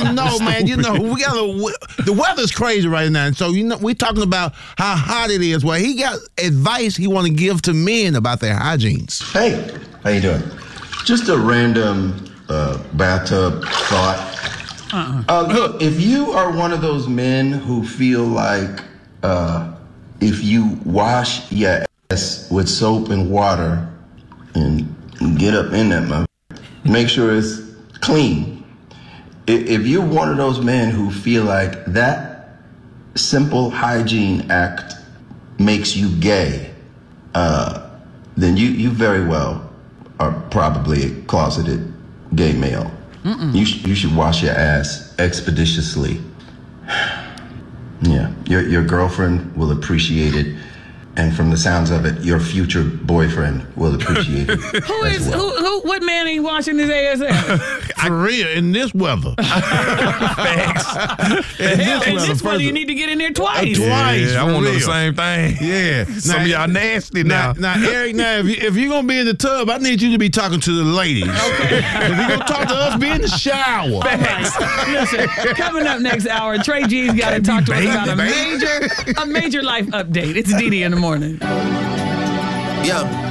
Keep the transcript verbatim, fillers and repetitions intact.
don't know, man. You know, we got a, the weather's crazy right now, and so you know we're talking about how hot it is. Well, he got advice he want to give to men about their hygienes. Hey, how you doing? Just a random uh, bathtub thought. Uh-uh. Uh, look, if you are one of those men who feel like uh, if you wash your ass with soap and water and get up in that mother, make sure it's clean. If you're one of those men who feel like that simple hygiene act makes you gay, uh, then you, you very well are probably a closeted gay male. Mm-mm. You, sh- you should wash your ass expeditiously. Yeah, your, your girlfriend will appreciate it. And from the sounds of it, your future boyfriend will appreciate it. Who is well. who, who? What man ain't washing his ass at? For real, in this weather. Thanks. In this weather, this weather you need to get in there twice. Uh, twice. Yeah, I want to do the same thing. Yeah. Some now, of y'all nasty now. Now, now Eric, now if, you, if you're gonna be in the tub, I need you to be talking to the ladies. Okay. If you're gonna talk to us, be in the shower. Right. Listen, coming up next hour, Trey G's got to talk to us about a major, a major life update. It's Dee Dee in the morning. Yeah.